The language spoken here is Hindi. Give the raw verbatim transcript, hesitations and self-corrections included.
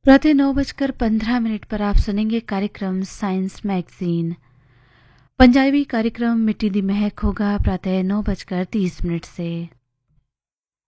प्रातः नौ बजकर पंद्रह मिनट पर आप सुनेंगे कार्यक्रम साइंस मैगजीन। पंजाबी कार्यक्रम मिट्टी दी महक होगा प्रातः नौ बजकर तीस मिनट से।